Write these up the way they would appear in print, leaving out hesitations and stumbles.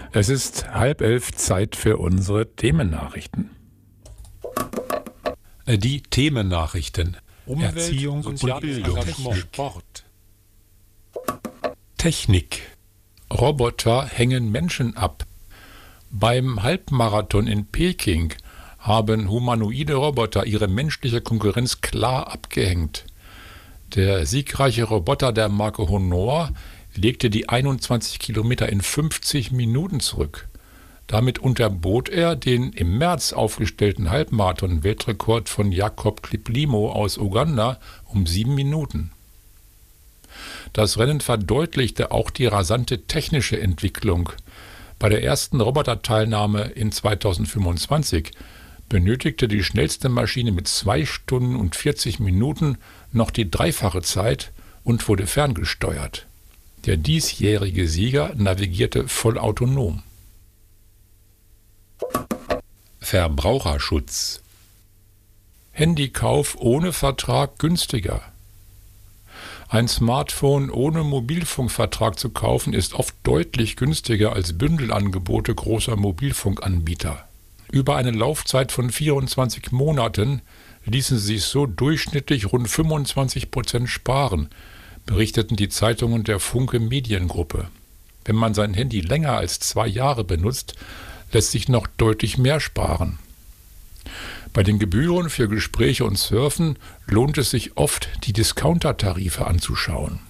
Es ist 10:30, Zeit für unsere Themennachrichten. Die Themennachrichten. Umwelt, Erziehung und Bildung. Sport. Technik. Roboter hängen Menschen ab. Beim Halbmarathon in Peking haben humanoide Roboter ihre menschliche Konkurrenz klar abgehängt. Der siegreiche Roboter der Marke Honor legte die 21 Kilometer in 50 Minuten zurück. Damit unterbot er den im März aufgestellten Halbmarathon-Weltrekord von Jacob Kiplimo aus Uganda um 7 Minuten. Das Rennen verdeutlichte auch die rasante technische Entwicklung. Bei der ersten Roboterteilnahme in 2025 benötigte die schnellste Maschine mit 2 Stunden und 40 Minuten noch die dreifache Zeit und wurde ferngesteuert. Der diesjährige Sieger navigierte vollautonom. Verbraucherschutz. Handykauf ohne Vertrag günstiger. Ein Smartphone ohne Mobilfunkvertrag zu kaufen ist oft deutlich günstiger als Bündelangebote großer Mobilfunkanbieter. Über eine Laufzeit von 24 Monaten ließen sich so durchschnittlich rund 25% sparen, berichteten die Zeitungen der Funke Mediengruppe. Wenn man sein Handy länger als 2 Jahre benutzt, lässt sich noch deutlich mehr sparen. Bei den Gebühren für Gespräche und Surfen lohnt es sich oft, die Discounter-Tarife anzuschauen.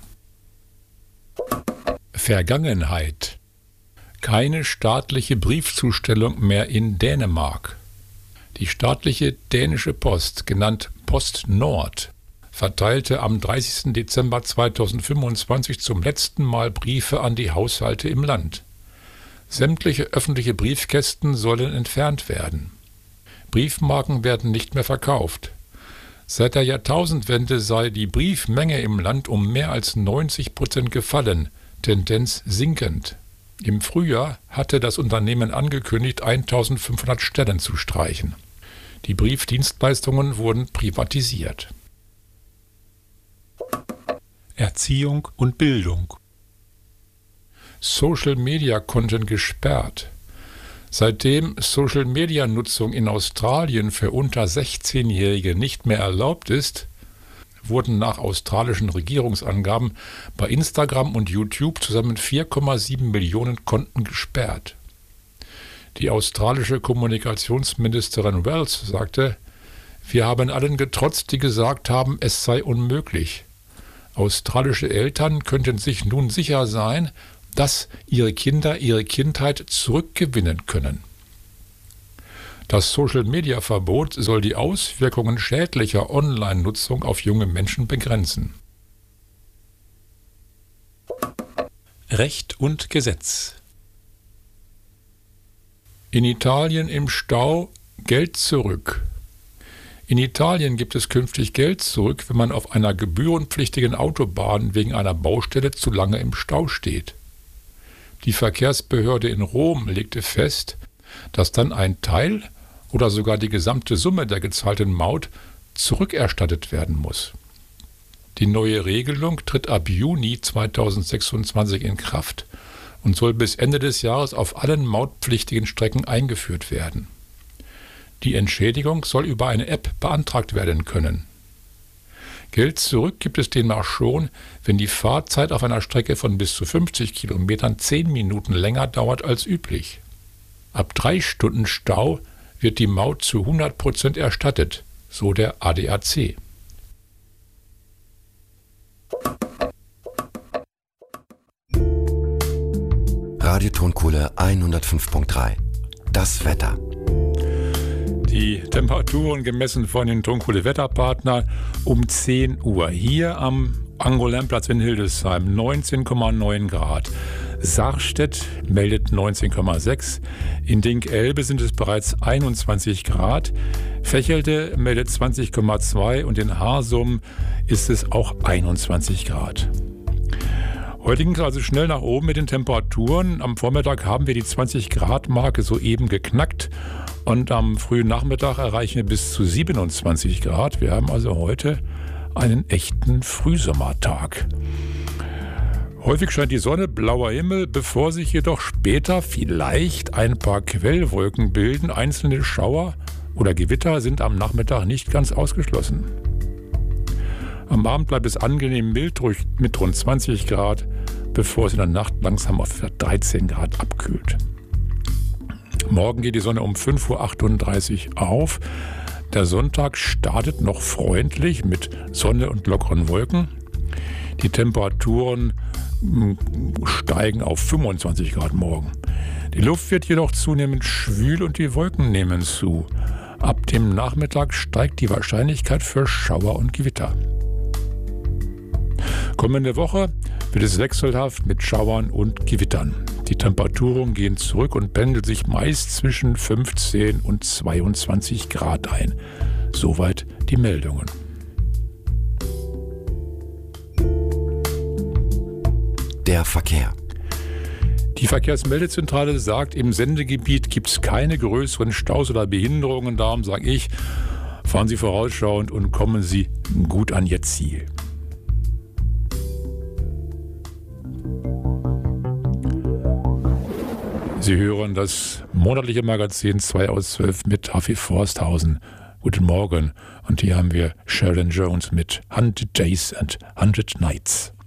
Vergangenheit. Keine staatliche Briefzustellung mehr in Dänemark. Die staatliche dänische Post, genannt Post Nord, verteilte am 30. Dezember 2025 zum letzten Mal Briefe an die Haushalte im Land. Sämtliche öffentliche Briefkästen sollen entfernt werden. Briefmarken werden nicht mehr verkauft. Seit der Jahrtausendwende sei die Briefmenge im Land um mehr als 90% gefallen, Tendenz sinkend. Im Frühjahr hatte das Unternehmen angekündigt, 1500 Stellen zu streichen. Die Briefdienstleistungen wurden privatisiert. Erziehung und Bildung. Social-Media-Konten gesperrt. Seitdem Social-Media-Nutzung in Australien für unter 16-Jährige nicht mehr erlaubt ist, wurden nach australischen Regierungsangaben bei Instagram und YouTube zusammen 4,7 Millionen Konten gesperrt. Die australische Kommunikationsministerin Wells sagte: „Wir haben allen getrotzt, die gesagt haben, es sei unmöglich. Australische Eltern könnten sich nun sicher sein, dass ihre Kinder ihre Kindheit zurückgewinnen können." Das Social-Media-Verbot soll die Auswirkungen schädlicher Online-Nutzung auf junge Menschen begrenzen. Recht und Gesetz. In Italien im Stau Geld zurück. In Italien gibt es künftig Geld zurück, wenn man auf einer gebührenpflichtigen Autobahn wegen einer Baustelle zu lange im Stau steht. Die Verkehrsbehörde in Rom legte fest, dass dann ein Teil oder sogar die gesamte Summe der gezahlten Maut zurückerstattet werden muss. Die neue Regelung tritt ab Juni 2026 in Kraft und soll bis Ende des Jahres auf allen mautpflichtigen Strecken eingeführt werden. Die Entschädigung soll über eine App beantragt werden können. Geld zurück gibt es demnach schon, wenn die Fahrzeit auf einer Strecke von bis zu 50 Kilometern 10 Minuten länger dauert als üblich. Ab 3 Stunden Stau wird die Maut zu 100% erstattet, so der ADAC. Radio Tonkohle 105.3. Das Wetter. Die Temperaturen gemessen von den Tonkohle-Wetterpartner um 10 Uhr. Hier am Angoulême-Platz in Hildesheim 19,9 Grad. Sarstedt meldet 19,6. In Dink-Elbe sind es bereits 21 Grad. Vechelte meldet 20,2 und in Harsum ist es auch 21 Grad. Heute ging es also schnell nach oben mit den Temperaturen. Am Vormittag haben wir die 20-Grad-Marke soeben geknackt und am frühen Nachmittag erreichen wir bis zu 27 Grad. Wir haben also heute einen echten Frühsommertag. Häufig scheint die Sonne, blauer Himmel, bevor sich jedoch später vielleicht ein paar Quellwolken bilden. Einzelne Schauer oder Gewitter sind am Nachmittag nicht ganz ausgeschlossen. Am Abend bleibt es angenehm mild mit rund 20 Grad, bevor es in der Nacht langsam auf 13 Grad abkühlt. Morgen geht die Sonne um 5:38 Uhr auf. Der Sonntag startet noch freundlich mit Sonne und lockeren Wolken. Die Temperaturen steigen auf 25 Grad morgen. Die Luft wird jedoch zunehmend schwül und die Wolken nehmen zu. Ab dem Nachmittag steigt die Wahrscheinlichkeit für Schauer und Gewitter. Kommende Woche wird es wechselhaft mit Schauern und Gewittern. Die Temperaturen gehen zurück und pendeln sich meist zwischen 15 und 22 Grad ein. Soweit die Meldungen. Der Verkehr. Die Verkehrsmeldezentrale sagt, im Sendegebiet gibt es keine größeren Staus oder Behinderungen. Darum sage ich, fahren Sie vorausschauend und kommen Sie gut an Ihr Ziel. Sie hören das monatliche Magazin 2 aus 12 mit Huffy Forsthausen. Guten Morgen. Und hier haben wir Sharon Jones mit 100 Days and 100 Nights.